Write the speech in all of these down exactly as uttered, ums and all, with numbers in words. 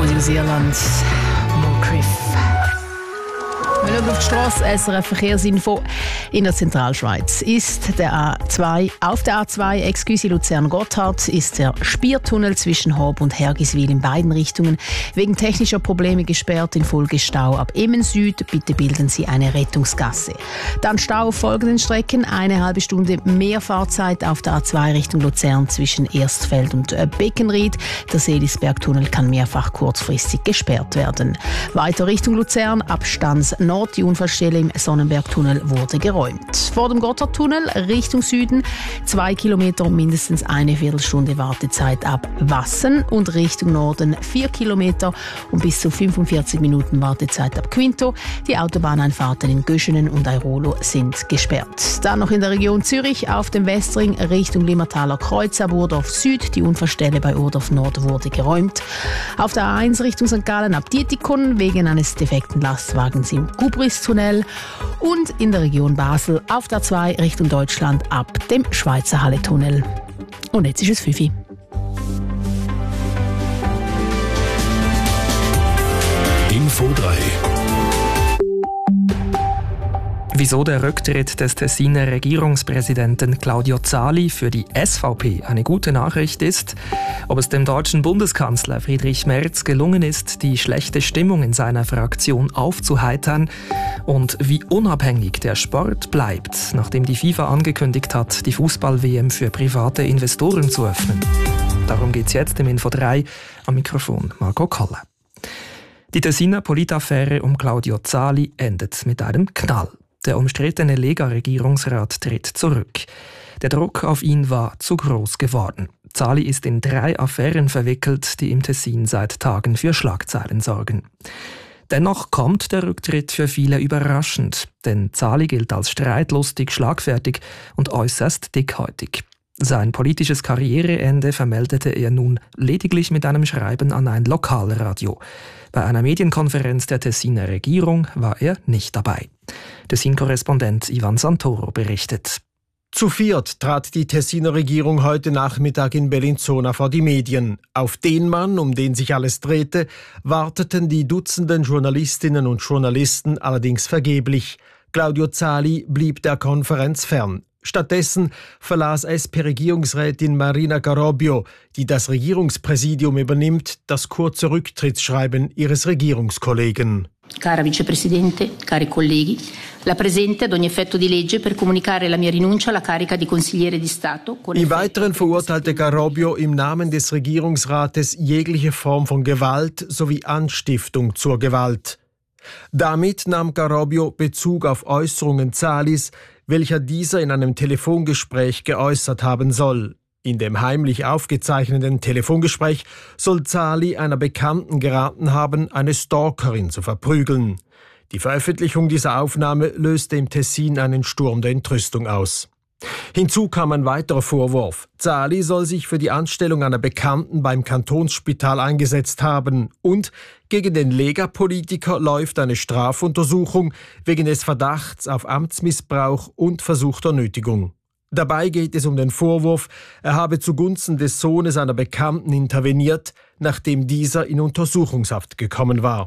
Musik aus Irland. Moncrief. Wir schauen auf die Strasse. S R F Verkehrsinfo. In der Zentralschweiz ist der A zwei, auf der A zwei, excuse Luzern-Gotthard, ist der Spiertunnel zwischen Horb und Hergiswil in beiden Richtungen wegen technischer Probleme gesperrt. Infolge Stau ab Emmen Süd. Bitte bilden Sie eine Rettungsgasse. Dann Stau auf folgenden Strecken. Eine halbe Stunde mehr Fahrzeit auf der A zwei Richtung Luzern zwischen Erstfeld und Beckenried. Der Seelisbergtunnel kann mehrfach kurzfristig gesperrt werden. Weiter Richtung Luzern, Abstands Nord. Die Unfallstelle im Sonnenbergtunnel wurde geräumt. Vor dem Gotthardtunnel Richtung Süden zwei Kilometer und mindestens eine Viertelstunde Wartezeit ab Wassen und Richtung Norden vier Kilometer und bis zu fünfundvierzig Minuten Wartezeit ab Quinto. Die Autobahneinfahrten in Göschenen und Airolo sind gesperrt. Dann noch in der Region Zürich auf dem Westring Richtung Limmertaler Kreuz ab Urdorf Süd. Die Unfallstelle bei Urdorf Nord wurde geräumt. Auf der A eins Richtung Sankt Gallen ab Dietikon wegen eines defekten Lastwagens im Gubristunnel und in der Region Basel auf der zwei Richtung Deutschland ab dem Schweizer Halletunnel. Und jetzt ist es fünf Uhr. Info drei. Wieso der Rücktritt des Tessiner Regierungspräsidenten Claudio Zali für die S V P eine gute Nachricht ist, ob es dem deutschen Bundeskanzler Friedrich Merz gelungen ist, die schlechte Stimmung in seiner Fraktion aufzuheitern und wie unabhängig der Sport bleibt, nachdem die FIFA angekündigt hat, die Fußball-W M für private Investoren zu öffnen. Darum geht's jetzt im Info drei, am Mikrofon Marco Kolle. Die Tessiner Politaffäre um Claudio Zali endet mit einem Knall. Der umstrittene Lega-Regierungsrat tritt zurück. Der Druck auf ihn war zu groß geworden. Zali ist in drei Affären verwickelt, die im Tessin seit Tagen für Schlagzeilen sorgen. Dennoch kommt der Rücktritt für viele überraschend, denn Zali gilt als streitlustig, schlagfertig und äußerst dickhäutig. Sein politisches Karriereende vermeldete er nun lediglich mit einem Schreiben an ein Lokalradio. Bei einer Medienkonferenz der Tessiner Regierung war er nicht dabei. Tessin-Korrespondent Ivan Santoro berichtet. Zu viert trat die Tessiner Regierung heute Nachmittag in Bellinzona vor die Medien. Auf den Mann, um den sich alles drehte, warteten die Dutzenden Journalistinnen und Journalisten allerdings vergeblich. Claudio Zali blieb der Konferenz fern. Stattdessen verlas S P-Regierungsrätin Marina Garobbio, die das Regierungspräsidium übernimmt, das kurze Rücktrittsschreiben ihres Regierungskollegen. Cara Vicepresidente, cari colleghi, la presente ad ogni effetto di legge per comunicare la mia rinuncia alla carica di consigliere di Stato. Im Weiteren verurteilte Garobbio im Namen des Regierungsrates jegliche Form von Gewalt sowie Anstiftung zur Gewalt. Damit nahm Garobbio Bezug auf Äußerungen Zalis, welcher dieser in einem Telefongespräch geäußert haben soll. In dem heimlich aufgezeichneten Telefongespräch soll Zali einer Bekannten geraten haben, eine Stalkerin zu verprügeln. Die Veröffentlichung dieser Aufnahme löste im Tessin einen Sturm der Entrüstung aus. Hinzu kam ein weiterer Vorwurf. Zali soll sich für die Anstellung einer Bekannten beim Kantonsspital eingesetzt haben und gegen den Lega-Politiker läuft eine Strafuntersuchung wegen des Verdachts auf Amtsmissbrauch und versuchter Nötigung. Dabei geht es um den Vorwurf, er habe zugunsten des Sohnes einer Bekannten interveniert, nachdem dieser in Untersuchungshaft gekommen war.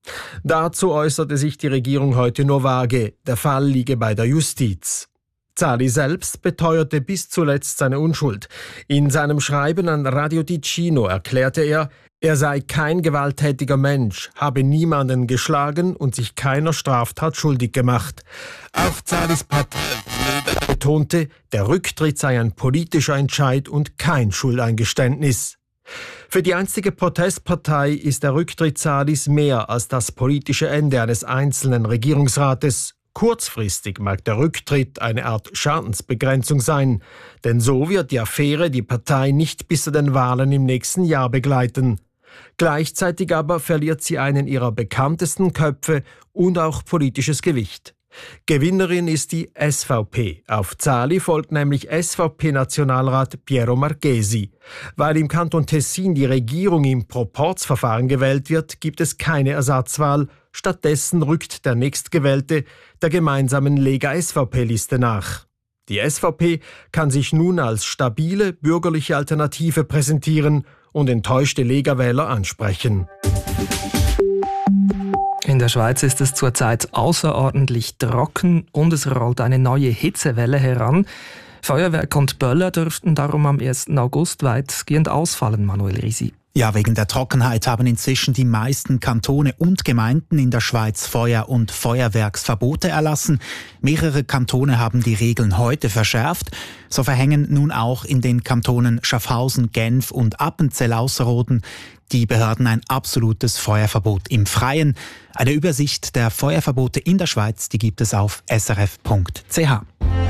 Dazu äußerte sich die Regierung heute nur vage, der Fall liege bei der Justiz. Zali selbst beteuerte bis zuletzt seine Unschuld. In seinem Schreiben an Radio Ticino erklärte er, er sei kein gewalttätiger Mensch, habe niemanden geschlagen und sich keiner Straftat schuldig gemacht. Auch Zalis Partei betonte, der Rücktritt sei ein politischer Entscheid und kein Schuldeingeständnis. Für die einstige Protestpartei ist der Rücktritt Zalis mehr als das politische Ende eines einzelnen Regierungsrates. Kurzfristig mag der Rücktritt eine Art Schadensbegrenzung sein, denn so wird die Affäre die Partei nicht bis zu den Wahlen im nächsten Jahr begleiten. Gleichzeitig aber verliert sie einen ihrer bekanntesten Köpfe und auch politisches Gewicht. Gewinnerin ist die S V P. Auf Zali folgt nämlich S V P-Nationalrat Piero Marchesi. Weil im Kanton Tessin die Regierung im Proporzverfahren gewählt wird, gibt es keine Ersatzwahl. Stattdessen rückt der nächstgewählte der gemeinsamen Lega-S V P-Liste nach. Die S V P kann sich nun als stabile bürgerliche Alternative präsentieren und enttäuschte Lega-Wähler ansprechen. In der Schweiz ist es zurzeit außerordentlich trocken und es rollt eine neue Hitzewelle heran. Feuerwerk und Böller dürften darum am ersten August weitgehend ausfallen, Manuel Risi. Ja, wegen der Trockenheit haben inzwischen die meisten Kantone und Gemeinden in der Schweiz Feuer- und Feuerwerksverbote erlassen. Mehrere Kantone haben die Regeln heute verschärft. So verhängen nun auch in den Kantonen Schaffhausen, Genf und Appenzell-Ausserrhoden die Behörden ein absolutes Feuerverbot im Freien. Eine Übersicht der Feuerverbote in der Schweiz, die gibt es auf s r f punkt c h.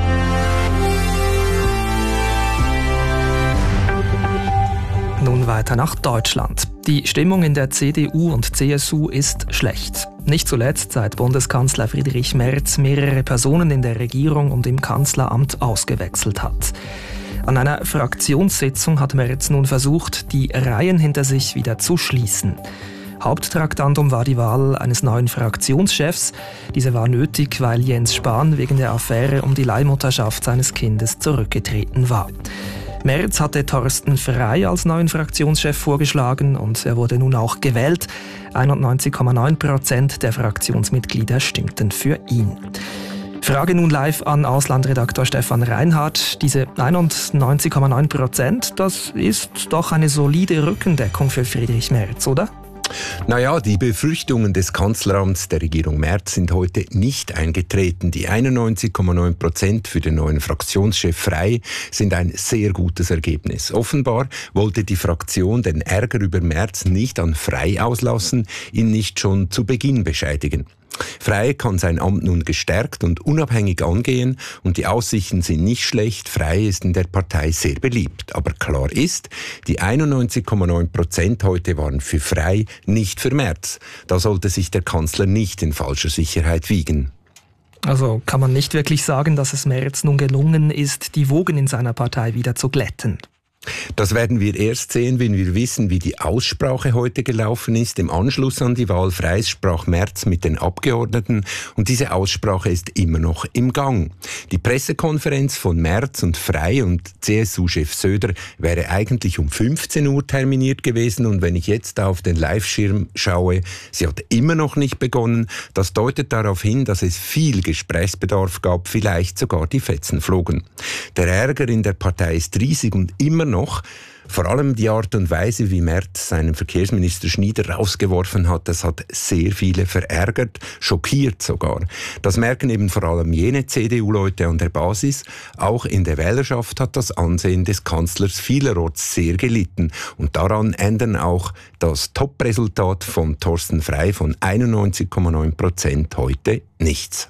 Nun weiter nach Deutschland. Die Stimmung in der C D U und C S U ist schlecht. Nicht zuletzt, seit Bundeskanzler Friedrich Merz mehrere Personen in der Regierung und im Kanzleramt ausgewechselt hat. An einer Fraktionssitzung hat Merz nun versucht, die Reihen hinter sich wieder zu schließen. Haupttraktantum war die Wahl eines neuen Fraktionschefs. Diese war nötig, weil Jens Spahn wegen der Affäre um die Leihmutterschaft seines Kindes zurückgetreten war. Merz hatte Thorsten Frey als neuen Fraktionschef vorgeschlagen und er wurde nun auch gewählt. einundneunzig Komma neun Prozent der Fraktionsmitglieder stimmten für ihn. Frage nun live an Auslandredaktor Stefan Reinhardt. Diese einundneunzig Komma neun Prozent, das ist doch eine solide Rückendeckung für Friedrich Merz, oder? Naja, die Befürchtungen des Kanzleramts der Regierung Merz sind heute nicht eingetreten. Die einundneunzig Komma neun Prozent für den neuen Fraktionschef Frey sind ein sehr gutes Ergebnis. Offenbar wollte die Fraktion den Ärger über Merz nicht an Frey auslassen, ihn nicht schon zu Beginn bescheidigen. Frey kann sein Amt nun gestärkt und unabhängig angehen und die Aussichten sind nicht schlecht. Frey ist in der Partei sehr beliebt. Aber klar ist, die einundneunzig Komma neun Prozent heute waren für Frey, nicht für Merz. Da sollte sich der Kanzler nicht in falscher Sicherheit wiegen. Also kann man nicht wirklich sagen, dass es Merz nun gelungen ist, die Wogen in seiner Partei wieder zu glätten? Das werden wir erst sehen, wenn wir wissen, wie die Aussprache heute gelaufen ist. Im Anschluss an die Wahl Freys sprach Merz mit den Abgeordneten und diese Aussprache ist immer noch im Gang. Die Pressekonferenz von Merz und Frey und C S U-Chef Söder wäre eigentlich um fünfzehn Uhr terminiert gewesen und wenn ich jetzt auf den Live-Schirm schaue, sie hat immer noch nicht begonnen. Das deutet darauf hin, dass es viel Gesprächsbedarf gab, vielleicht sogar die Fetzen flogen. Der Ärger in der Partei ist riesig und immer noch. Vor allem die Art und Weise, wie Merz seinen Verkehrsminister Schneider rausgeworfen hat, das hat sehr viele verärgert, schockiert sogar. Das merken eben vor allem jene C D U-Leute an der Basis. Auch in der Wählerschaft hat das Ansehen des Kanzlers vielerorts sehr gelitten. Und daran ändern auch das Top-Resultat von Thorsten Frey von einundneunzig Komma neun Prozent heute nichts.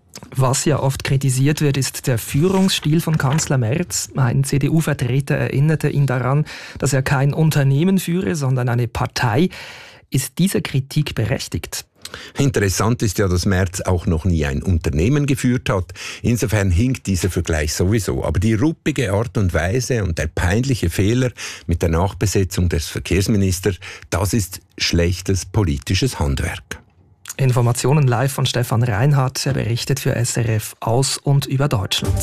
Was ja oft kritisiert wird, ist der Führungsstil von Kanzler Merz. Ein C D U-Vertreter erinnerte ihn daran, dass er kein Unternehmen führe, sondern eine Partei. Ist diese Kritik berechtigt? Interessant ist ja, dass Merz auch noch nie ein Unternehmen geführt hat. Insofern hinkt dieser Vergleich sowieso. Aber die ruppige Art und Weise und der peinliche Fehler mit der Nachbesetzung des Verkehrsministers, das ist schlechtes politisches Handwerk. Informationen live von Stefan Reinhardt. Er berichtet für S R F aus und über Deutschland.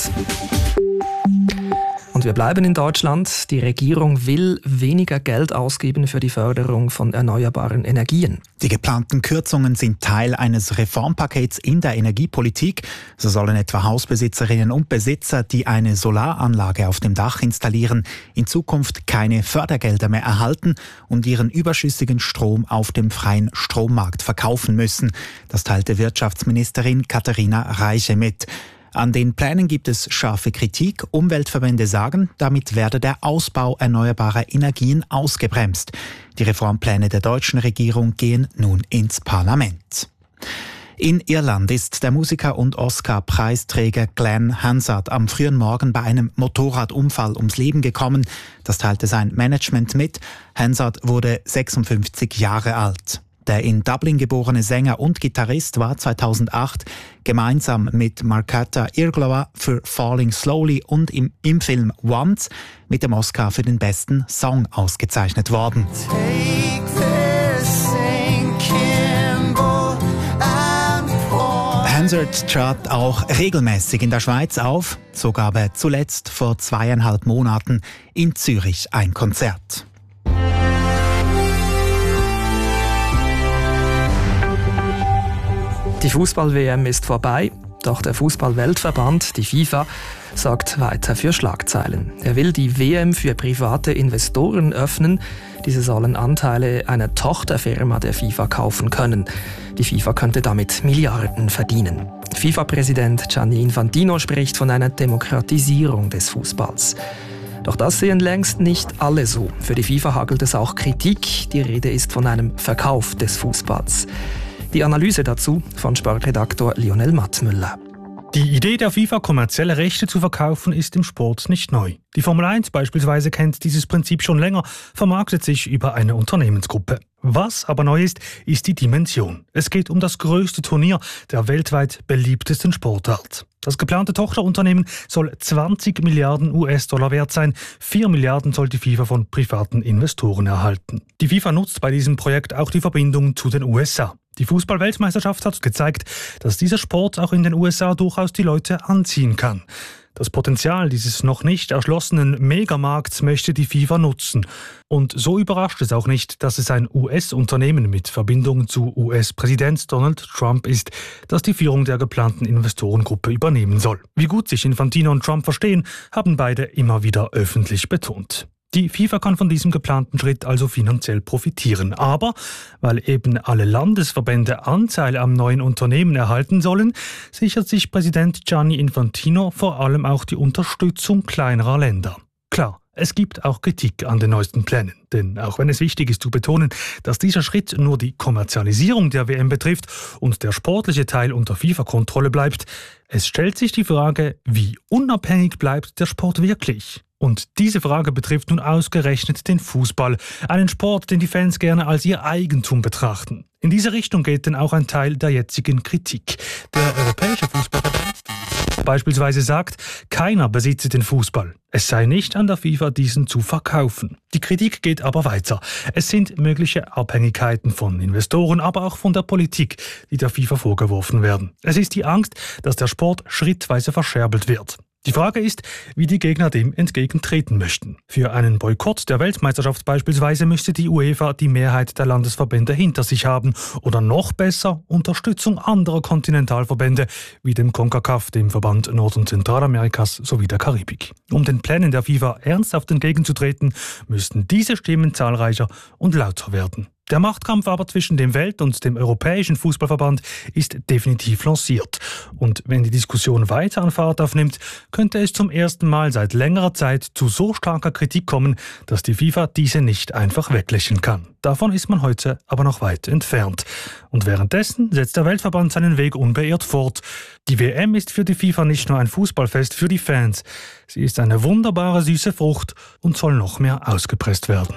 Und wir bleiben in Deutschland. Die Regierung will weniger Geld ausgeben für die Förderung von erneuerbaren Energien. Die geplanten Kürzungen sind Teil eines Reformpakets in der Energiepolitik. So sollen etwa Hausbesitzerinnen und Besitzer, die eine Solaranlage auf dem Dach installieren, in Zukunft keine Fördergelder mehr erhalten und ihren überschüssigen Strom auf dem freien Strommarkt verkaufen müssen. Das teilte Wirtschaftsministerin Katharina Reiche mit. An den Plänen gibt es scharfe Kritik. Umweltverbände sagen, damit werde der Ausbau erneuerbarer Energien ausgebremst. Die Reformpläne der deutschen Regierung gehen nun ins Parlament. In Irland ist der Musiker und Oscar-Preisträger Glenn Hansard am frühen Morgen bei einem Motorradunfall ums Leben gekommen. Das teilte sein Management mit. Hansard wurde sechsundfünfzig Jahre alt. Der in Dublin geborene Sänger und Gitarrist war zweitausendacht gemeinsam mit Marketa Irglowa für Falling Slowly und im, im Film Once mit dem Oscar für den besten Song ausgezeichnet worden. Hansard trat auch regelmäßig in der Schweiz auf, so gab er zuletzt vor zweieinhalb Monaten in Zürich ein Konzert. Die Fußball-W M ist vorbei, doch der Fußball-Weltverband, die FIFA, sorgt weiter für Schlagzeilen. Er will die W M für private Investoren öffnen. Diese sollen Anteile einer Tochterfirma der FIFA kaufen können. Die FIFA könnte damit Milliarden verdienen. FIFA-Präsident Gianni Infantino spricht von einer Demokratisierung des Fußballs. Doch das sehen längst nicht alle so. Für die FIFA hagelt es auch Kritik. Die Rede ist von einem Verkauf des Fußballs. Die Analyse dazu von Sportredaktor Lionel Mattmüller. Die Idee der FIFA, kommerzielle Rechte zu verkaufen, ist im Sport nicht neu. Die Formel eins beispielsweise kennt dieses Prinzip schon länger, vermarktet sich über eine Unternehmensgruppe. Was aber neu ist, ist die Dimension. Es geht um das größte Turnier der weltweit beliebtesten Sportart. Das geplante Tochterunternehmen soll zwanzig Milliarden U S-Dollar wert sein. vier Milliarden soll die FIFA von privaten Investoren erhalten. Die FIFA nutzt bei diesem Projekt auch die Verbindung zu den U S A. Die Fußball-Weltmeisterschaft hat gezeigt, dass dieser Sport auch in den U S A durchaus die Leute anziehen kann. Das Potenzial dieses noch nicht erschlossenen Megamarkts möchte die FIFA nutzen. Und so überrascht es auch nicht, dass es ein U S-Unternehmen mit Verbindung zu U S-Präsident Donald Trump ist, das die Führung der geplanten Investorengruppe übernehmen soll. Wie gut sich Infantino und Trump verstehen, haben beide immer wieder öffentlich betont. Die FIFA kann von diesem geplanten Schritt also finanziell profitieren. Aber weil eben alle Landesverbände Anteil am neuen Unternehmen erhalten sollen, sichert sich Präsident Gianni Infantino vor allem auch die Unterstützung kleinerer Länder. Klar, es gibt auch Kritik an den neuesten Plänen. Denn auch wenn es wichtig ist zu betonen, dass dieser Schritt nur die Kommerzialisierung der W M betrifft und der sportliche Teil unter FIFA-Kontrolle bleibt, es stellt sich die Frage, wie unabhängig bleibt der Sport wirklich? Und diese Frage betrifft nun ausgerechnet den Fußball, einen Sport, den die Fans gerne als ihr Eigentum betrachten. In diese Richtung geht denn auch ein Teil der jetzigen Kritik. Der Europäische Fußballverband beispielsweise sagt, keiner besitze den Fußball. Es sei nicht an der FIFA, diesen zu verkaufen. Die Kritik geht aber weiter. Es sind mögliche Abhängigkeiten von Investoren, aber auch von der Politik, die der FIFA vorgeworfen werden. Es ist die Angst, dass der Sport schrittweise verscherbelt wird. Die Frage ist, wie die Gegner dem entgegentreten möchten. Für einen Boykott der Weltmeisterschaft beispielsweise müsste die UEFA die Mehrheit der Landesverbände hinter sich haben oder noch besser Unterstützung anderer Kontinentalverbände wie dem CONCACAF, dem Verband Nord- und Zentralamerikas sowie der Karibik. Um den Plänen der FIFA ernsthaft entgegenzutreten, müssten diese Stimmen zahlreicher und lauter werden. Der Machtkampf aber zwischen dem Welt- und dem Europäischen Fußballverband ist definitiv lanciert. Und wenn die Diskussion weiter an Fahrt aufnimmt, könnte es zum ersten Mal seit längerer Zeit zu so starker Kritik kommen, dass die FIFA diese nicht einfach weglächeln kann. Davon ist man heute aber noch weit entfernt. Und währenddessen setzt der Weltverband seinen Weg unbeirrt fort. Die W M ist für die FIFA nicht nur ein Fußballfest für die Fans. Sie ist eine wunderbare süße Frucht und soll noch mehr ausgepresst werden.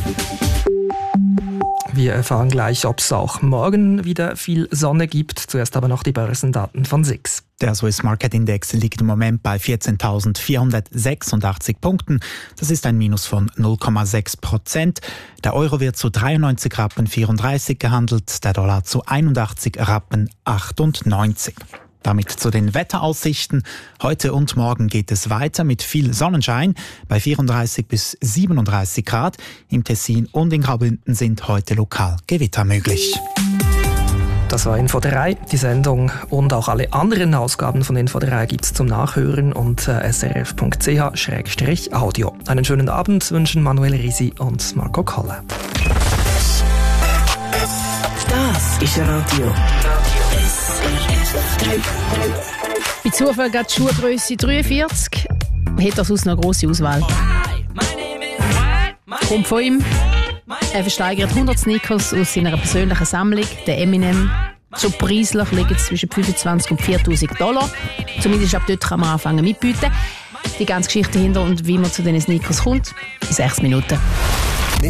Wir erfahren gleich, ob es auch morgen wieder viel Sonne gibt. Zuerst aber noch die Börsendaten von S I X. Der Swiss Market Index liegt im Moment bei vierzehntausendvierhundertsechsundachtzig Punkten. Das ist ein Minus von null Komma sechs Prozent. Der Euro wird zu dreiundneunzig Rappen vierunddreißig gehandelt, der Dollar zu einundachtzig Rappen achtundneunzig. Damit zu den Wetteraussichten. Heute und morgen geht es weiter mit viel Sonnenschein bei vierunddreißig bis siebenunddreißig Grad. Im Tessin und in Graubünden sind heute lokal Gewitter möglich. Das war Info drei. Die Sendung und auch alle anderen Ausgaben von Info drei gibt es zum Nachhören unter s r f punkt c h slash audio. Einen schönen Abend wünschen Manuel Risi und Marco Koller. Das ist Radio. Bei Zufall geht die Schuhgrösse dreiundvierzig. Hat er sonst noch eine grosse Auswahl. Kommt von ihm. Er versteigert hundert Sneakers aus seiner persönlichen Sammlung, der Eminem. So preislich liegen es zwischen fünfundzwanzig und viertausend Dollar. Zumindest ab dort kann man anfangen mitbieten. Die ganze Geschichte dahinter und wie man zu diesen Sneakers kommt, in sechs Minuten.